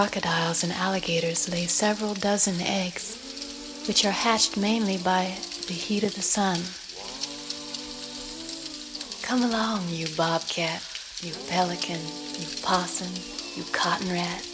Crocodiles and alligators lay several dozen eggs, which are hatched mainly by the heat of the sun. Come along, you bobcat, you pelican, you possum, you cotton rat.